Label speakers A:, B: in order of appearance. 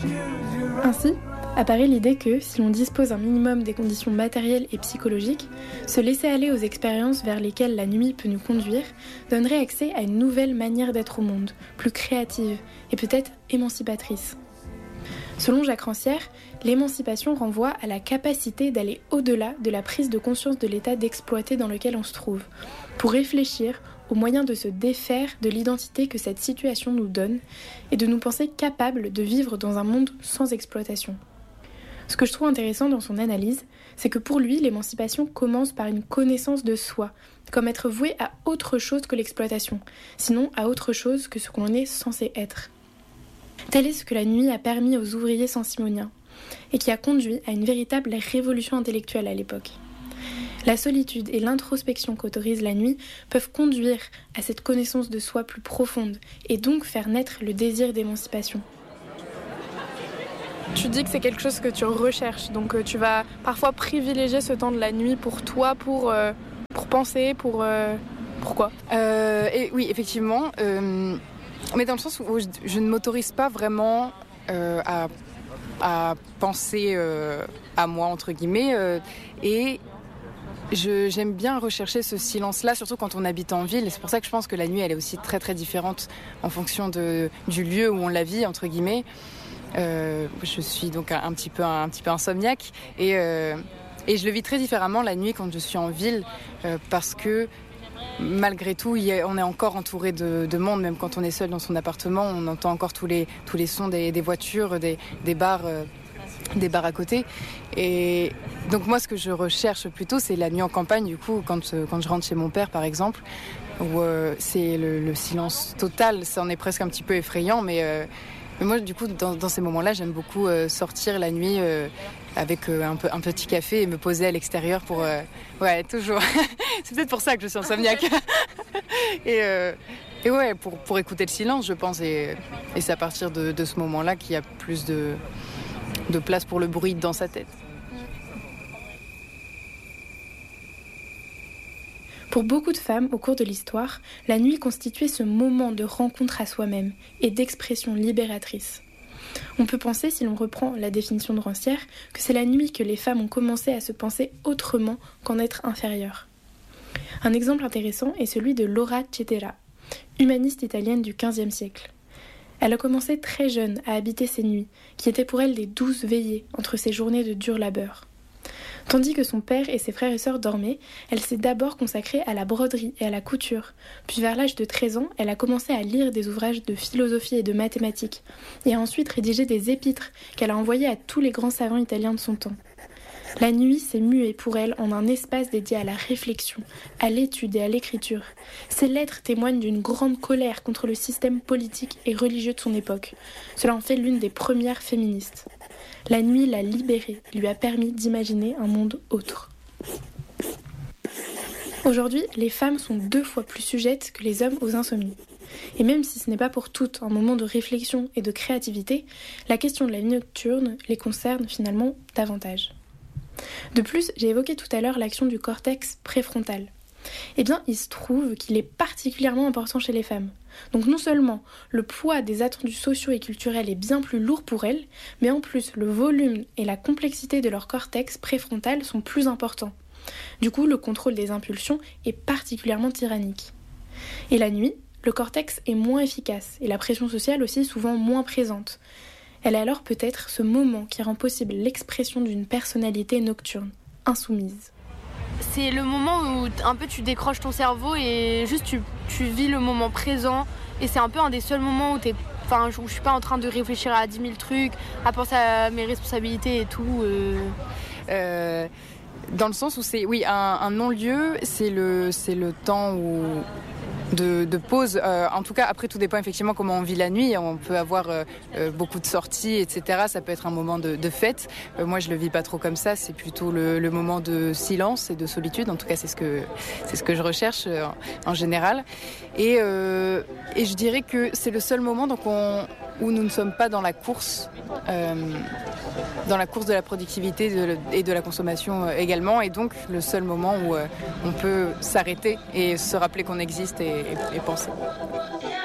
A: Ainsi, apparaît l'idée que, si l'on dispose un minimum des conditions matérielles et psychologiques, se laisser aller aux expériences vers lesquelles la nuit peut nous conduire donnerait accès à une nouvelle manière d'être au monde, plus créative et peut-être émancipatrice. Selon Jacques Rancière, l'émancipation renvoie à la capacité d'aller au-delà de la prise de conscience de l'état d'exploité dans lequel on se trouve, pour réfléchir aux moyens de se défaire de l'identité que cette situation nous donne et de nous penser capables de vivre dans un monde sans exploitation. Ce que je trouve intéressant dans son analyse, c'est que pour lui, l'émancipation commence par une connaissance de soi, comme être voué à autre chose que l'exploitation, sinon à autre chose que ce qu'on est censé être. Tel est ce que la nuit a permis aux ouvriers saint-simoniens, et qui a conduit à une véritable révolution intellectuelle à l'époque. La solitude et l'introspection qu'autorise la nuit peuvent conduire à cette connaissance de soi plus profonde, et donc faire naître le désir d'émancipation. Tu dis que c'est quelque chose que tu recherches, donc tu vas parfois privilégier ce temps de la nuit pour toi, pour penser, pourquoi ?
B: Oui, effectivement, mais dans le sens où je ne m'autorise pas vraiment à penser à moi, entre guillemets, et j'aime bien rechercher ce silence-là, surtout quand on habite en ville, et c'est pour ça que je pense que la nuit, elle est aussi très très différente en fonction du lieu où on la vit, entre guillemets. Je suis donc un petit peu insomniaque et je le vis très différemment la nuit quand je suis en ville parce que malgré tout on est encore entouré de monde, même quand on est seul dans son appartement, on entend encore tous les sons des voitures, des bars à côté. Et donc moi ce que je recherche plutôt c'est la nuit en campagne, du coup quand je rentre chez mon père par exemple, où c'est le silence total, ça en est presque un petit peu effrayant, mais moi, du coup, dans ces moments-là, j'aime beaucoup sortir la nuit avec un petit café et me poser à l'extérieur pour... ouais, toujours. C'est peut-être pour ça que je suis insomniaque. et ouais, pour écouter le silence, je pense. Et c'est à partir de ce moment-là qu'il y a plus de place pour le bruit dans sa tête.
A: Pour beaucoup de femmes, au cours de l'histoire, la nuit constituait ce moment de rencontre à soi-même et d'expression libératrice. On peut penser, si l'on reprend la définition de Rancière, que c'est la nuit que les femmes ont commencé à se penser autrement qu'en être inférieures. Un exemple intéressant est celui de Laura Cetera, humaniste italienne du XVe siècle. Elle a commencé très jeune à habiter ces nuits, qui étaient pour elle des douces veillées entre ses journées de dur labeur. Tandis que son père et ses frères et sœurs dormaient, elle s'est d'abord consacrée à la broderie et à la couture. Puis vers l'âge de 13 ans, elle a commencé à lire des ouvrages de philosophie et de mathématiques, et a ensuite rédigé des épîtres qu'elle a envoyés à tous les grands savants italiens de son temps. La nuit s'est muée pour elle en un espace dédié à la réflexion, à l'étude et à l'écriture. Ses lettres témoignent d'une grande colère contre le système politique et religieux de son époque. Cela en fait l'une des premières féministes. La nuit l'a libérée, lui a permis d'imaginer un monde autre. Aujourd'hui, les femmes sont 2 fois plus sujettes que les hommes aux insomnies. Et même si ce n'est pas pour toutes un moment de réflexion et de créativité, la question de la vie nocturne les concerne finalement davantage. De plus, j'ai évoqué tout à l'heure l'action du cortex préfrontal. Eh bien, il se trouve qu'il est particulièrement important chez les femmes. Donc non seulement le poids des attendus sociaux et culturels est bien plus lourd pour elles, mais en plus le volume et la complexité de leur cortex préfrontal sont plus importants. Du coup, le contrôle des impulsions est particulièrement tyrannique. Et la nuit, le cortex est moins efficace et la pression sociale aussi souvent moins présente. Elle est alors peut-être ce moment qui rend possible l'expression d'une personnalité nocturne, insoumise.
C: C'est le moment où un peu tu décroches ton cerveau et juste tu vis le moment présent. Et c'est un peu un des seuls moments où où je suis pas en train de réfléchir à 10 000 trucs, à penser à mes responsabilités et tout.
B: Dans le sens où c'est un non-lieu, c'est le temps où de pause. En tout cas, après, tout dépend effectivement comment on vit la nuit. On peut avoir beaucoup de sorties, etc. Ça peut être un moment de fête. Moi, je le vis pas trop comme ça. C'est plutôt le moment de silence et de solitude. En tout cas, c'est ce que je recherche en général. Et je dirais que c'est le seul moment donc où nous ne sommes pas dans la course de la productivité et de la consommation également, et donc le seul moment où on peut s'arrêter et se rappeler qu'on existe et penser.